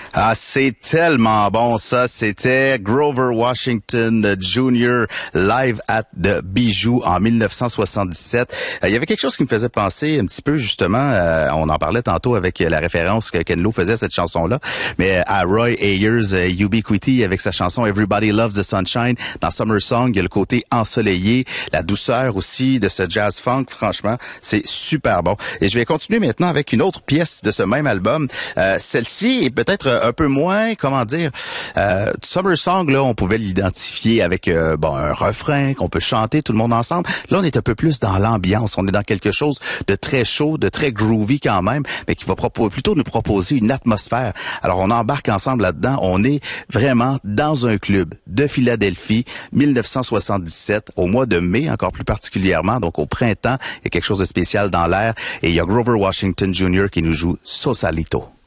Ah, c'est tellement bon ça. C'était Grover Washington Jr. live at the Bijou en 1977. Il y avait quelque chose qui me faisait penser un petit peu justement, on en parlait tantôt avec la référence que Ken Lo faisait à cette chanson-là, mais à Roy Ayers, Ubiquity avec sa chanson Everybody Loves the Sunshine. Dans Summer Song, il y a le côté ensoleillé, la douceur aussi de ce jazz funk. Franchement, c'est super bon. Et je vais continuer maintenant avec une autre pièce de ce même album. Celle-ci est peut-être un peu moins, Summer Song, là, on pouvait l'identifier avec un refrain qu'on peut chanter tout le monde ensemble. Là, on est un peu plus dans l'ambiance. On est dans quelque chose de très chaud, de très groovy quand même, mais qui va plutôt nous proposer une atmosphère. Alors, on embarque ensemble là-dedans. On est vraiment dans un club de Philadelphie, 1977, au mois de mai, encore plus particulièrement, donc au printemps. Il y a quelque chose de spécial dans l'air. Et il y a Grover Washington Jr. qui nous joue Sausalito.